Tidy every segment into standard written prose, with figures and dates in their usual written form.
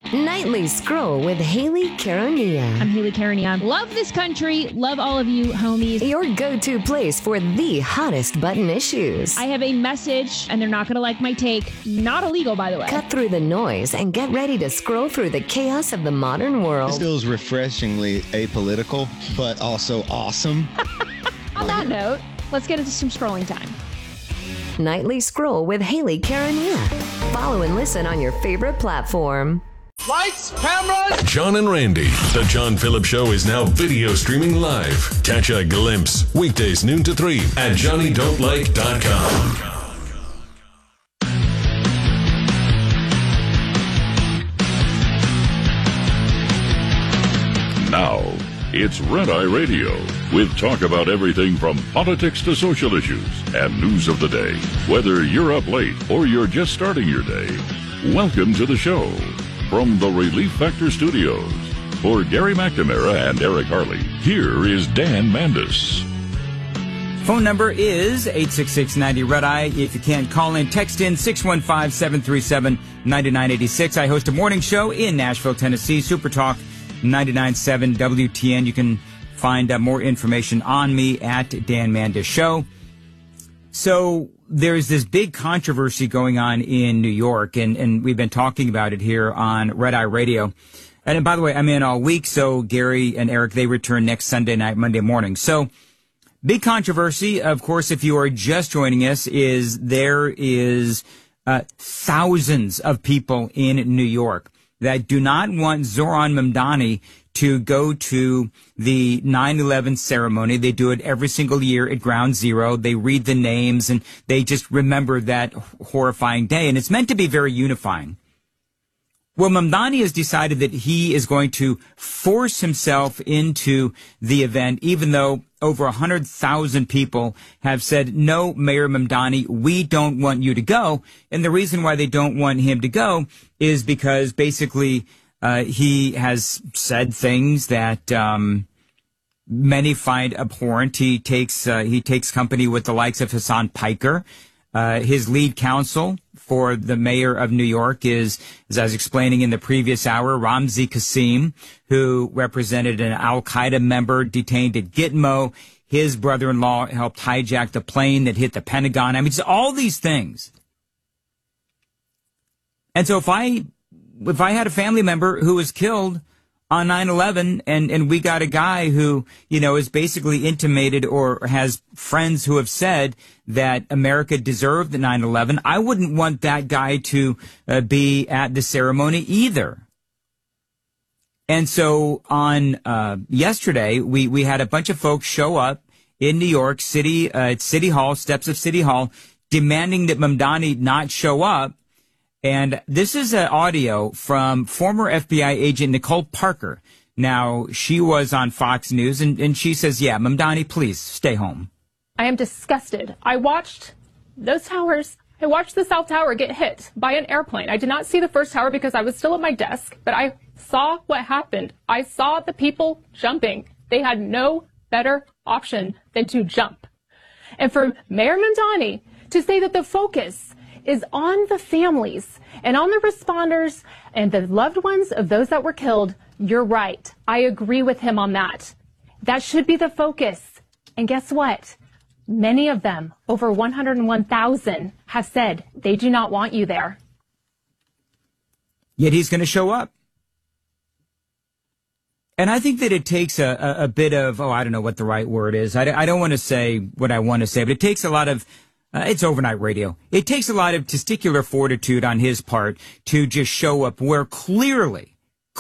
Nightly Scroll with Haley Caronia. I'm Haley Caronia. Love this country. Love all of you, homies. Your go-to place for the hottest button issues. I have a message, and they're not going to like my take. Not illegal, by the way. Cut through the noise and get ready to scroll through the chaos of the modern world. This feels refreshingly apolitical, but also awesome. On that note, let's get into some scrolling time. Nightly Scroll with Haley Caronia. Follow and listen on your favorite platform. Lights, cameras! John and Randy. The John Phillips Show is now video streaming live. Catch a glimpse weekdays noon to 3 at JohnnyDon'tLike.com. Now, it's Red Eye Radio with talk about everything from politics to social issues and news of the day. Whether you're up late or you're just starting your day, welcome to the show. From the Relief Factor Studios, for Gary McNamara and Eric Harley, here is Dan Mandis. Phone number is 866-90-RED-EYE. If you can't call in, text in 615-737-9986. I host a morning show in Nashville, Tennessee, Super Talk 99.7 WTN. You can find more information on me at Dan Mandis Show. So there's this big controversy going on in New York, and we've been talking about it here on Red Eye Radio. And by the way, I'm in all week, so Gary and Eric, they return next Sunday night, Monday morning. So big controversy, of course, if you are just joining us, is there is thousands of people in New York that do not want Zohran Mamdani to go to the 9/11 ceremony. They do it every single year at Ground Zero. They read the names and they just remember that horrifying day. And it's meant to be very unifying. Well, Mamdani has decided that he is going to force himself into the event, even though over 100,000 people have said, no, Mayor Mamdani, we don't want you to go. And the reason why they don't want him to go is because basically he has said things that many find abhorrent. He takes company with the likes of Hassan Piker. His lead counsel for the mayor of New York is, as I was explaining in the previous hour, Ramzi Qasim, who represented an al-Qaeda member detained at Gitmo. His brother-in-law helped hijack the plane that hit the Pentagon. I mean, it's all these things. And so if I had a family member who was killed on 9/11 and we got a guy who, you know, is basically intimated or has friends who have said that America deserved the 9/11, I wouldn't want that guy to be at the ceremony either. And so on yesterday, we had a bunch of folks show up in New York City, at City Hall, steps of City Hall, demanding that Mamdani not show up. And this is an audio from former FBI agent Nicole Parker. Now, she was on Fox News, and she says, yeah, Mamdani, please stay home. I am disgusted. I watched those towers. I watched the South Tower get hit by an airplane. I did not see the first tower because I was still at my desk, but I saw what happened. I saw the people jumping. They had no better option than to jump. And for Mayor Mamdani to say that the focus is on the families and on the responders and the loved ones of those that were killed, you're right. I agree with him on that. That should be the focus. And guess what? Many of them, over 101,000, have said they do not want you there. Yet he's going to show up. And I think that it takes a bit of, I don't know what the right word is. I don't want to say what I want to say, but it takes a lot of it's overnight radio. It takes a lot of testicular fortitude on his part to just show up where clearly,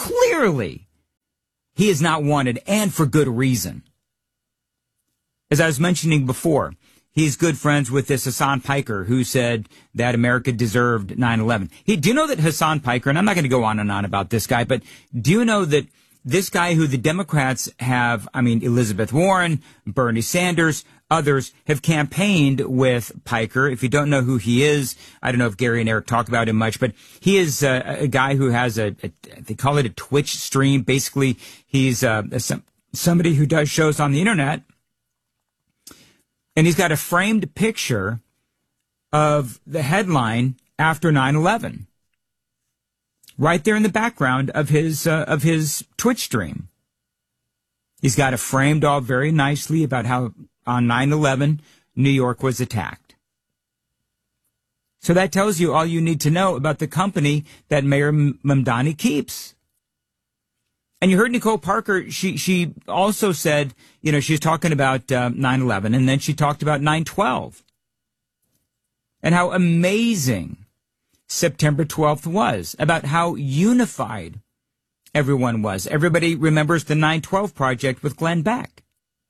he is not wanted, and for good reason. As I was mentioning before, he's good friends with this Hassan Piker who said that America deserved 9/11. Do you know that Hassan Piker, and I'm not going to go on and on about this guy, but do you know that this guy who the Democrats have, I mean, Elizabeth Warren, Bernie Sanders, others have campaigned with Piker. If you don't know who he is, I don't know if Gary and Eric talk about him much, but he is a guy who has they call it a Twitch stream. Basically, he's somebody who does shows on the internet. And he's got a framed picture of the headline after 9/11. right there in the background of his Twitch stream. He's got it framed all very nicely about how on 9/11 New York was attacked. So that tells you all you need to know about the company that Mayor Mamdani keeps. And you heard Nicole Parker, she also said, you know, she's talking about 9/11, and then she talked about 9/12 and how amazing September 12th was, about how unified everyone was. Everybody remembers the 9/12 Project with Glenn Beck.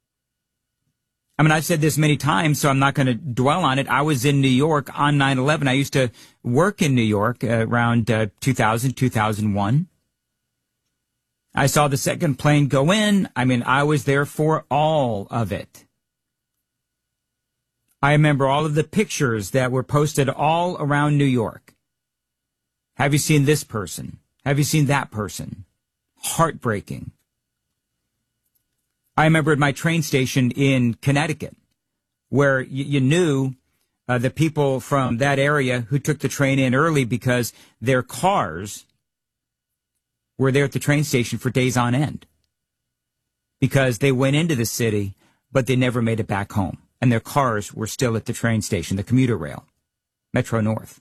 I mean, I've said this many times, so I'm not going to dwell on it. I was in New York on 9/11. I used to work in New York around 2000, 2001. I saw the second plane go in. I mean, I was there for all of it. I remember all of the pictures that were posted all around New York. Have you seen this person? Have you seen that person? Heartbreaking. I remember at my train station in Connecticut, where you knew the people from that area who took the train in early because their cars were there at the train station for days on end, because they went into the city, but they never made it back home. And their cars were still at the train station, the commuter rail, Metro North.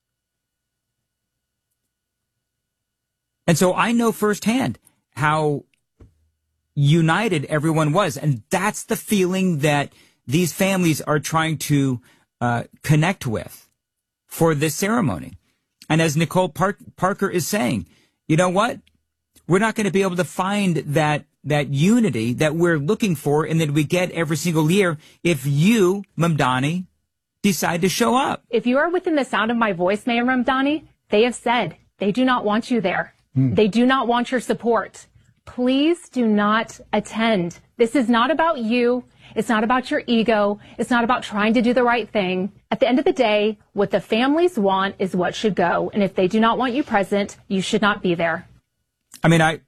And so I know firsthand how united everyone was. And that's the feeling that these families are trying to connect with for this ceremony. And as Nicole Parker is saying, you know what? We're not going to be able to find that unity that we're looking for and that we get every single year if you, Mamdani, decide to show up. If you are within the sound of my voice, Mayor Mamdani, they have said they do not want you there. They do not want your support. Please do not attend. This is not about you. It's not about your ego. It's not about trying to do the right thing. At the end of the day, what the families want is what should go. And if they do not want you present, you should not be there. I mean,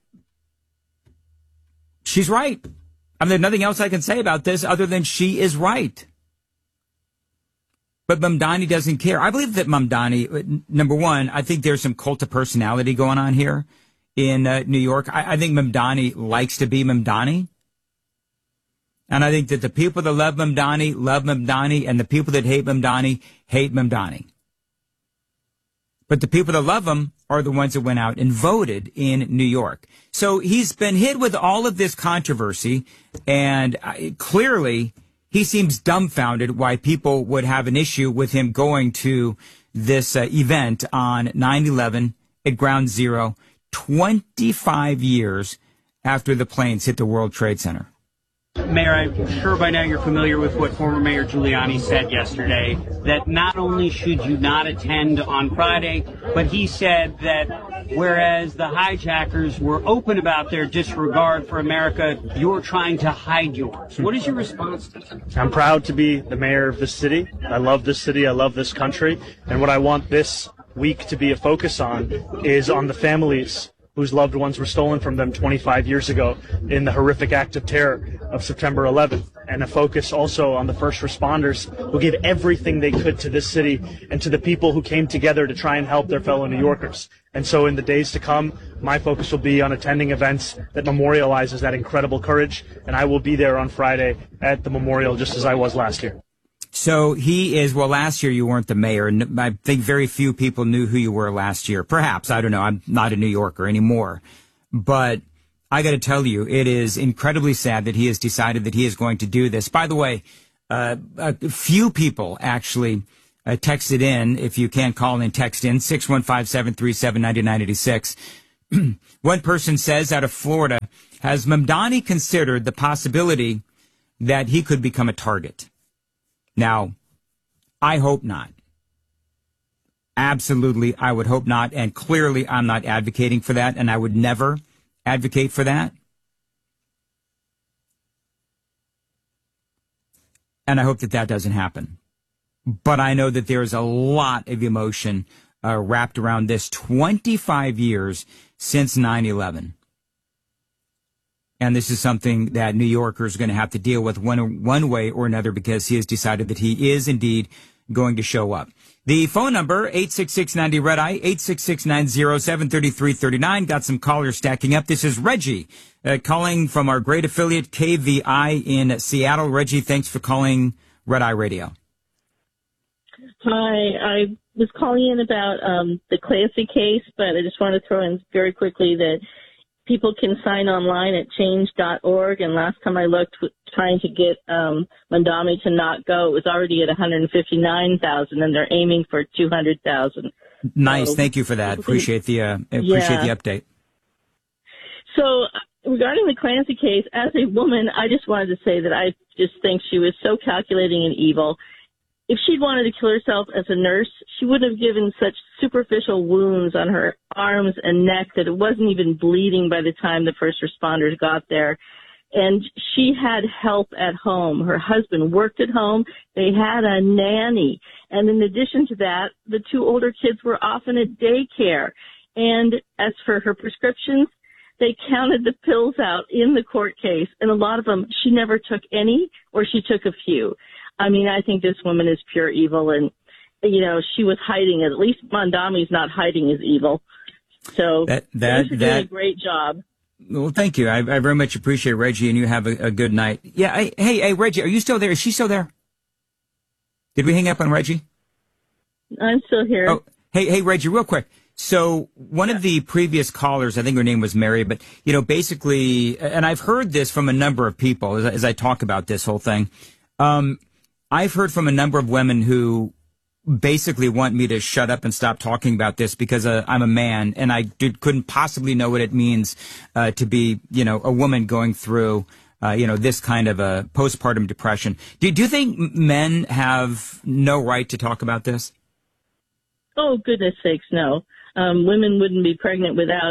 she's right. I mean, there's nothing else I can say about this other than she is right. But Mamdani doesn't care. I believe that Mamdani, number one, I think there's some cult of personality going on here in New York. I think Mamdani likes to be Mamdani. And I think that the people that love Mamdani, and the people that hate Mamdani. But the people that love him are the ones that went out and voted in New York. So he's been hit with all of this controversy, and clearly he seems dumbfounded why people would have an issue with him going to this event on 9/11 at Ground Zero, 25 years after the planes hit the World Trade Center. Mayor, I'm sure by now you're familiar with what former Mayor Giuliani said yesterday, that not only should you not attend on Friday, but he said that whereas the hijackers were open about their disregard for America, you're trying to hide yours. What is your response to that? I'm proud to be the mayor of this city. I love this city. I love this country. And what I want this week to be a focus on is on the families whose loved ones were stolen from them 25 years ago in the horrific act of terror of September 11th, and a focus also on the first responders who gave everything they could to this city and to the people who came together to try and help their fellow New Yorkers. And so in the days to come, my focus will be on attending events that memorializes that incredible courage, and I will be there on Friday at the memorial just as I was last year. So he is, well, last year you weren't the mayor. I think very few people knew who you were last year. Perhaps, I don't know. I'm not a New Yorker anymore. But I got to tell you, it is incredibly sad that he has decided that he is going to do this. By the way, a few people actually texted in, if you can't call in, text in, 615-737-9986. One person says out of Florida, has Mamdani considered the possibility that he could become a target? Now, I hope not. Absolutely, I would hope not. And clearly, I'm not advocating for that, and I would never advocate for that. And I hope that that doesn't happen. But I know that there's a lot of emotion wrapped around this 25 years since 9/11. And this is something that New Yorkers are going to have to deal with one way or another, because he has decided that he is indeed going to show up. The phone number, 866-90-RED-EYE, 866-907-3339. Got some callers stacking up. This is Reggie calling from our great affiliate KVI in Seattle. Reggie, thanks for calling Red Eye Radio. Hi, I was calling in about the Clancy case, but I just want to throw in very quickly that people can sign online at change.org, and last time I looked, trying to get Mamdani to not go, it was already at 159,000, and they're aiming for 200,000. Nice, thank you for that. Appreciate the update. So regarding the Clancy case, as a woman, I just wanted to say that I just think she was so calculating and evil. If she'd wanted to kill herself as a nurse, she wouldn't have given such superficial wounds on her arms and neck that it wasn't even bleeding by the time the first responders got there. And she had help at home. Her husband worked at home. They had a nanny. And in addition to that, the two older kids were often at daycare. And as for her prescriptions, they counted the pills out in the court case. And a lot of them, she never took any, or she took a few. I mean, I think this woman is pure evil, and, you know, she was hiding it. At least Mamdani's not hiding his evil. So they're doing a great job. Well, thank you. I very much appreciate it, Reggie, and you have a good night. Yeah, hey, Reggie, are you still there? Is she still there? Did we hang up on Reggie? I'm still here. Oh, hey, Reggie, real quick. So one of the previous callers, I think her name was Mary, but, you know, basically, and I've heard this from a number of people as I talk about this whole thing. I've heard from a number of women who basically want me to shut up and stop talking about this because I'm a man and I couldn't possibly know what it means to be, you know, a woman going through, you know, this kind of a postpartum depression. Do you think men have no right to talk about this? Oh, goodness sakes, no. Women wouldn't be pregnant without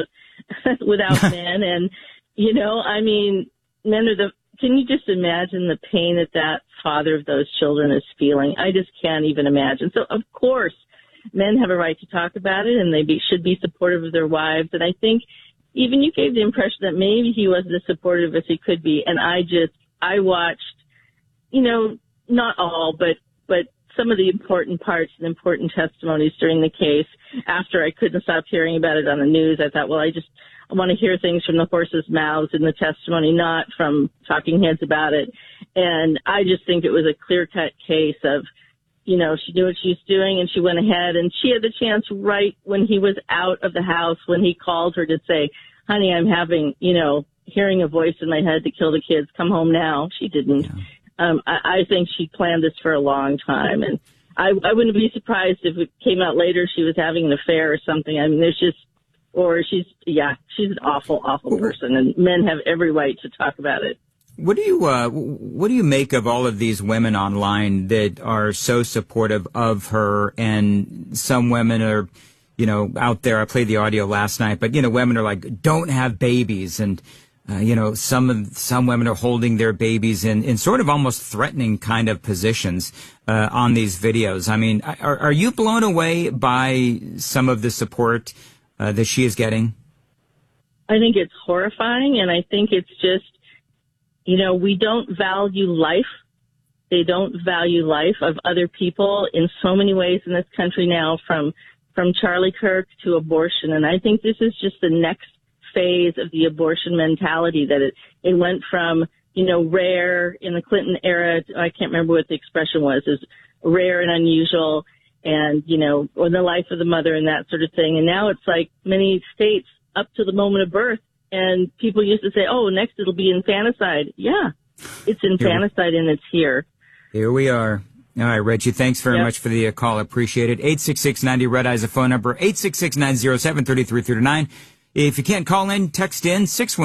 men. And, you know, I mean, men are can you just imagine the pain that father of those children is feeling? I just can't even imagine. So, of course, men have a right to talk about it, and they should be supportive of their wives. And I think even you gave the impression that maybe he wasn't as supportive as he could be. And I watched, you know, not all, but some of the important parts and important testimonies during the case. After I couldn't stop hearing about it on the news, I thought, well, I want to hear things from the horse's mouths in the testimony, not from talking heads about it. And I just think it was a clear-cut case of, you know, she knew what she was doing and she went ahead, and she had the chance right when he was out of the house, when he called her to say, honey, I'm having, you know, hearing a voice in my head to kill the kids. Come home now. She didn't. Yeah. I think she planned this for a long time, and I wouldn't be surprised if it came out later she was having an affair or something. I mean, she's an awful, awful person, and men have every right to talk about it. What do you make of all of these women online that are so supportive of her? And some women are, you know, out there. I played the audio last night, but, you know, women are like, don't have babies. And, you know, some women are holding their babies in sort of almost threatening kind of positions, on these videos. I mean, are you blown away by some of the support that she is getting? I think it's horrifying, and I think it's just, you know, we don't value life. They don't value life of other people in so many ways in this country now, from Charlie Kirk to abortion. And I think this is just the next phase of the abortion mentality, that it went from, you know, rare in the Clinton era. I can't remember what the expression was, is rare and unusual, and, you know, or the life of the mother and that sort of thing. And now it's like many states up to the moment of birth. And people used to say, oh, next it'll be infanticide. Yeah, it's infanticide, and it's here. Here we are. All right, Reggie, thanks very much for the call. I appreciate it. 866-90-RED-EYE is the phone number, 866-907-3339. If you can't call in, text in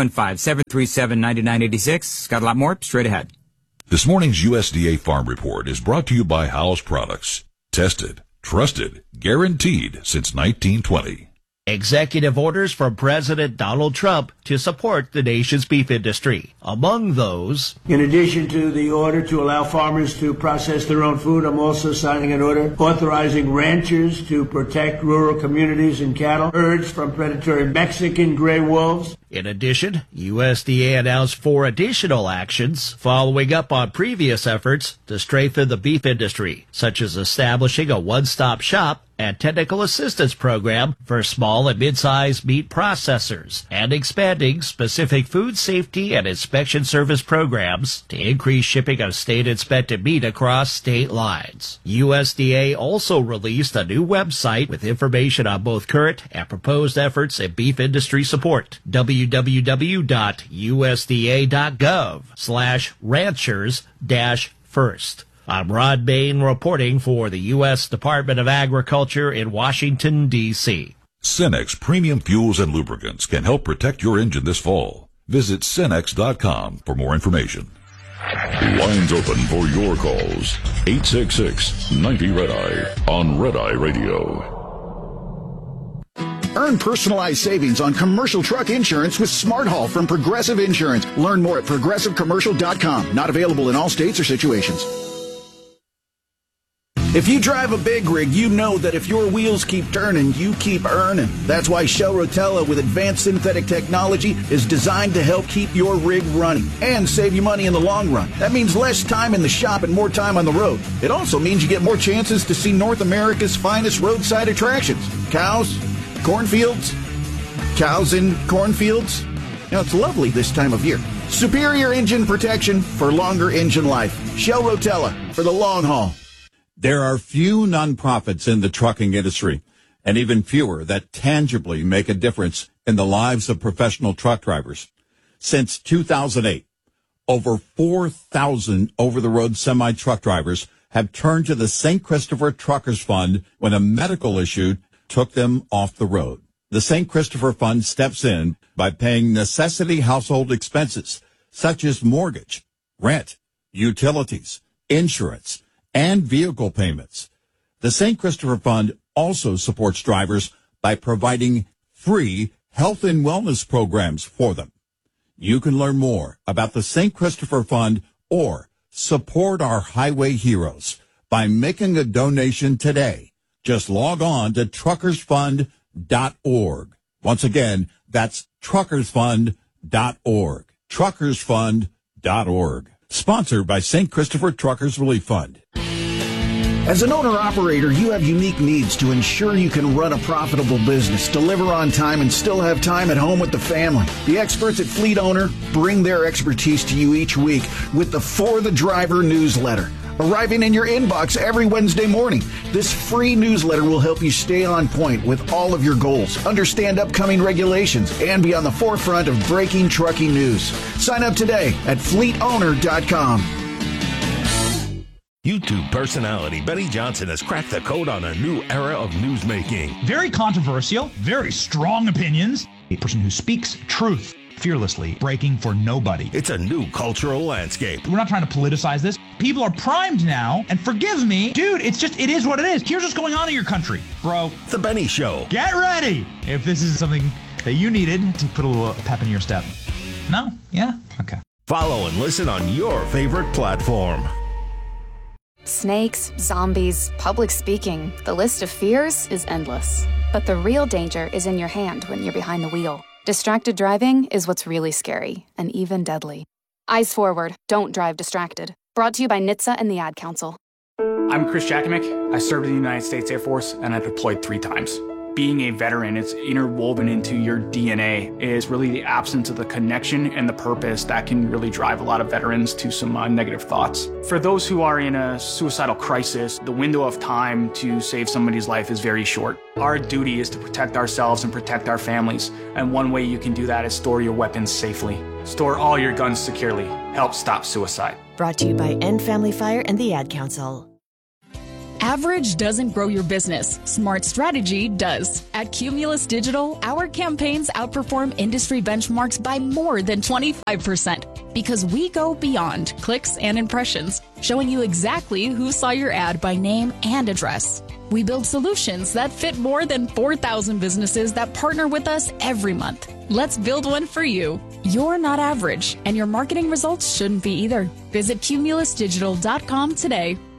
615-737-9986. Got a lot more straight ahead. This morning's USDA Farm Report is brought to you by Howes Products. Tested, trusted, guaranteed since 1920. Executive orders from President Donald Trump to support the nation's beef industry. Among those, in addition to the order to allow farmers to process their own food, I'm also signing an order authorizing ranchers to protect rural communities and cattle herds from predatory Mexican gray wolves. In addition, USDA announced 4 additional actions following up on previous efforts to strengthen the beef industry, such as establishing a one-stop shop and technical assistance program for small and mid-sized meat processors, and expanding specific food safety and inspection service programs to increase shipping of state-inspected meat across state lines. USDA also released a new website with information on both current and proposed efforts in beef industry support. www.usda.gov/ranchers-first. I'm Rod Bain reporting for the U.S. Department of Agriculture in Washington, D.C. Cenex Premium Fuels and Lubricants can help protect your engine this fall. Visit Cenex.com for more information. Lines open for your calls. 866-90-RED-EYE on Red Eye Radio. Earn personalized savings on commercial truck insurance with Smart Haul from Progressive Insurance. Learn more at progressivecommercial.com. Not available in all states or situations. If you drive a big rig, you know that if your wheels keep turning, you keep earning. That's why Shell Rotella with advanced synthetic technology is designed to help keep your rig running and save you money in the long run. That means less time in the shop and more time on the road. It also means you get more chances to see North America's finest roadside attractions. Cows, cornfields, cows in cornfields. Now, it's lovely this time of year. Superior engine protection for longer engine life. Shell Rotella for the long haul. There are few nonprofits in the trucking industry, and even fewer that tangibly make a difference in the lives of professional truck drivers. Since 2008, over 4,000 over-the-road semi-truck drivers have turned to the St. Christopher Truckers Fund when a medical issue took them off the road. The St. Christopher Fund steps in by paying necessity household expenses, such as mortgage, rent, utilities, insurance, and vehicle payments. The St. Christopher Fund also supports drivers by providing free health and wellness programs for them. You can learn more about the St. Christopher Fund or support our highway heroes by making a donation today. Just log on to truckersfund.org. Once again, that's truckersfund.org. Truckersfund.org. Sponsored by St. Christopher Truckers Relief Fund. As an owner-operator, you have unique needs to ensure you can run a profitable business, deliver on time, and still have time at home with the family. The experts at Fleet Owner bring their expertise to you each week with the For the Driver newsletter, arriving in your inbox every Wednesday morning. This free newsletter will help you stay on point with all of your goals, understand upcoming regulations, and be on the forefront of breaking trucking news. Sign up today at fleetowner.com. YouTube personality Benny Johnson has cracked the code on a new era of newsmaking. Very controversial, very strong opinions. A person who speaks truth fearlessly, breaking for nobody. It's a new cultural landscape. We're not trying to politicize this. People are primed now, and forgive me, dude, it is what it is. Here's what's going on in your country, bro. The Benny Show. Get ready if this is something that you needed to put a little pep in your step. No? Yeah? Okay. Follow and listen on your favorite platform. Snakes, zombies, public speaking. The list of fears is endless. But the real danger is in your hand when you're behind the wheel. Distracted driving is what's really scary and even deadly. Eyes forward. Don't drive distracted. Brought to you by NHTSA and the Ad Council. I'm Chris Jakimick. I served in the United States Air Force and I deployed 3 times. Being a veteran, it's interwoven into your DNA, is really the absence of the connection and the purpose that can really drive a lot of veterans to some negative thoughts. For those who are in a suicidal crisis, the window of time to save somebody's life is very short. Our duty is to protect ourselves and protect our families, and one way you can do that is store your weapons safely. Store all your guns securely. Help stop suicide. Brought to you by End Family Fire and the Ad Council. Average doesn't grow your business. Smart strategy does. At Cumulus Digital, our campaigns outperform industry benchmarks by more than 25% because we go beyond clicks and impressions, showing you exactly who saw your ad by name and address. We build solutions that fit more than 4,000 businesses that partner with us every month. Let's build one for you. You're not average, and your marketing results shouldn't be either. Visit cumulusdigital.com today.